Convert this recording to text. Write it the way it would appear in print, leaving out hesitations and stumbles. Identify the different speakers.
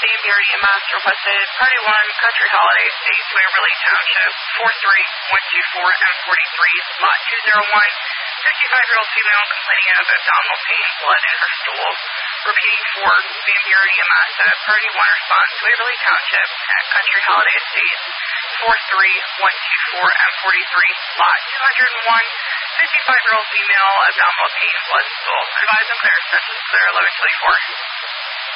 Speaker 1: Danbury EMS requested Party 1 Country Holiday Estates, Waverly Township, 43124 M43, lot 201. 55-year-old female complaining of abdominal pain, blood in her stool. Repeating for Danbury EMS at Party 1 response, Waverly Township at Country Holiday Estates, 43124 M43, lot 201. 55-year-old female, abdominal pain, blood in stool. Advise and clear. Census clear 1124.